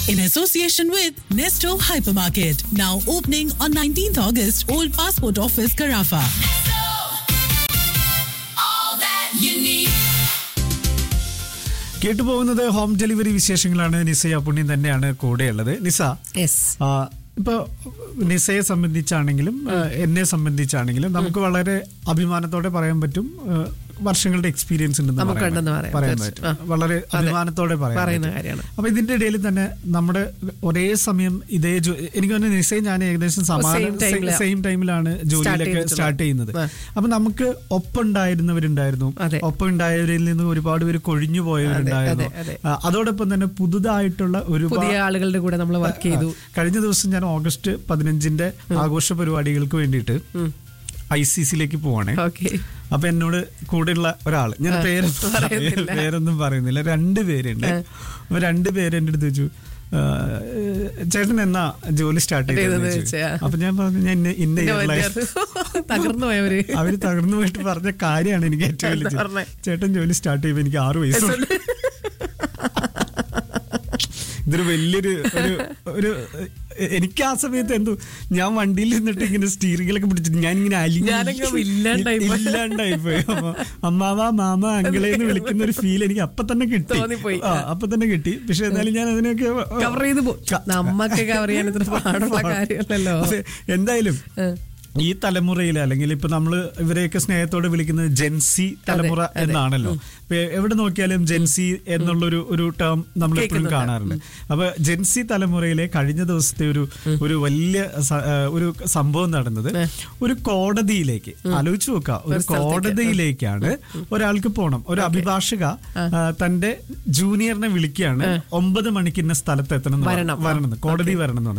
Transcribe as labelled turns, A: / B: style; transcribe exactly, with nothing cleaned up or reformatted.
A: in association with Nesto Hypermarket. Now opening on nineteenth August, Old Passport Office, Carafa.
B: All that you need.
C: കേട്ടുപോകുന്നത് home delivery വിശേഷങ്ങളാണ്. നിസയ പുണ്യം തന്നെയാണ് കൂടെയുള്ളത്. നിസ, ആ, ഇപ്പൊ നിസയെ സംബന്ധിച്ചാണെങ്കിലും എന്നെ സംബന്ധിച്ചാണെങ്കിലും നമുക്ക് വളരെ അഭിമാനത്തോടെ പറയാൻ പറ്റും, വർഷങ്ങളുടെ എക്സ്പീരിയൻസ് ഉണ്ടെന്ന് പറയാൻ പറ്റും. വളരെ അഭിമാനത്തോടെ പറയുന്ന കാര്യമാണ്. അപ്പൊ ഇതിന്റെ ഇടയിൽ തന്നെ നമ്മുടെ ഒരേ സമയം ഇതേ എനിക്ക് തന്നെ നിസയെ ഞാൻ ഏകദേശം സമാന സെയിം ടൈമിലാണ് ജോലിയിലൊക്കെ സ്റ്റാർട്ട് ചെയ്യുന്നത്. അപ്പൊ നമുക്ക് ഒപ്പം ഉണ്ടായിരുന്നവരുണ്ടായിരുന്നു, ഒപ്പം ഉണ്ടായവരിൽ നിന്ന് ഒരുപാട് പേര് കൊഴിഞ്ഞു പോയവരുണ്ടായിരുന്നു. അതോടൊപ്പം തന്നെ പുതുതായിട്ടുള്ള ഒരുപാട്
D: ആളുകളുടെ കൂടെ നമ്മൾ വർക്ക് ചെയ്തു.
C: കഴിഞ്ഞ ദിവസം ഞാൻ ഓഗസ്റ്റ് പതിനഞ്ചിന്റെ ആഘോഷ പരിപാടികൾക്ക് വേണ്ടിയിട്ട് ഐ സി സിയിലേക്ക് പോവാണേ. അപ്പൊ എന്നോട് കൂടെയുള്ള ഒരാള്, ഞാൻ പേര് പേരൊന്നും പറയുന്നില്ല, രണ്ടുപേരുണ്ട്. അപ്പൊ രണ്ടുപേര് എന്റെ അടുത്ത് ചോദിച്ചു, ചേട്ടൻ എന്നാ ജോലി സ്റ്റാർട്ട് ചെയ്തത്? അപ്പൊ ഞാൻ പറഞ്ഞു, ഞാൻ ഇന്ന
D: തകർന്നു പോയവര്
C: അവര് തകർന്നു പോയിട്ട് പറഞ്ഞ കാര്യമാണ് എനിക്ക് ഏറ്റവും വലിയ. ചേട്ടൻ ജോലി സ്റ്റാർട്ട് ചെയ്യുമ്പോ എനിക്ക് ആറു വയസ്സുണ്ട്. ഇതൊരു വലിയൊരു ഒരു എനിക്ക് ആ സമയത്ത് എന്തോ ഞാൻ വണ്ടിയിൽ നിന്നിട്ട് ഇങ്ങനെ സ്റ്റീറിംഗിലൊക്കെ പിടിച്ചിട്ട് ഞാൻ ഇങ്ങനെ ഇല്ലാണ്ടായി പോയി. അമ്മാവ മാമ അങ്കിളേന്ന് വിളിക്കുന്ന ഒരു ഫീൽ എനിക്ക് അപ്പൊ തന്നെ കിട്ടി. ആ അപ്പൊ തന്നെ കിട്ടി. പക്ഷെ എന്നാലും ഞാൻ അതിനൊക്കെ
D: കവർ ചെയ്ത് നമ്മക്ക് കവർ ചെയ്യാൻ ഇത്ര പാടുള്ള കാര്യമല്ലല്ലോ.
C: എന്തായാലും ഈ തലമുറയിൽ, അല്ലെങ്കിൽ ഇപ്പൊ നമ്മള് ഇവരെയൊക്കെ സ്നേഹത്തോടെ വിളിക്കുന്നത് ജെൻസി തലമുറ എന്നാണല്ലോ. എവിടെ നോക്കിയാലും ജെൻസി എന്നുള്ളൊരു ഒരു ടേം നമ്മൾ എപ്പോഴും കാണാറുണ്ട്. അപ്പൊ ജെൻസി തലമുറയിലെ കഴിഞ്ഞ ദിവസത്തെ ഒരു ഒരു വലിയ ഒരു സംഭവം നടന്നത് ഒരു കോടതിയിലേക്ക്, ആലോചിച്ച് നോക്കുക, ഒരു കോടതിയിലേക്കാണ് ഒരാൾക്ക് പോണം. ഒരു അഭിഭാഷക തന്റെ ജൂനിയറിനെ വിളിക്കുകയാണ്, ഒമ്പത് മണിക്ക് ഇന്ന സ്ഥലത്ത് എത്തണം, വരണം, കോടതി വരണം എന്ന് പറഞ്ഞു.